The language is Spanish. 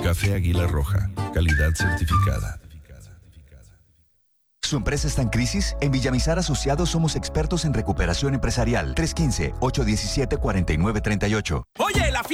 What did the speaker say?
Café Águila Roja, calidad certificada. ¿Su empresa está en crisis? En Villamizar Asociados somos expertos en recuperación empresarial. 315-817-4938. Oye, la